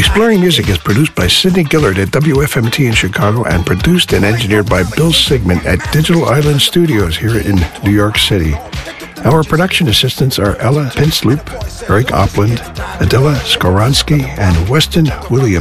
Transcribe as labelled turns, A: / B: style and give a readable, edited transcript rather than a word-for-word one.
A: Exploring Music is produced by Sidney Gillard at WFMT in Chicago and produced and engineered by Bill Sigmund at Digital Island Studios here in New York City. Our production assistants are Ella Pinsloop, Eric Opland, Adela Skoronsky, and Weston Williams.